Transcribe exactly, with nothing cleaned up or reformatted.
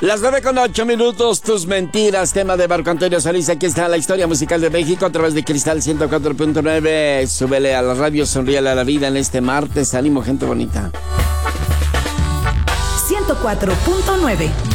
Las nueve con ocho minutos, tus mentiras, tema de Marco Antonio Solís. Aquí está la historia musical de México a través de Cristal ciento cuatro punto nueve. Súbele a la radio, sonríale a la vida en este martes. Ánimo, gente bonita. ciento cuatro punto nueve.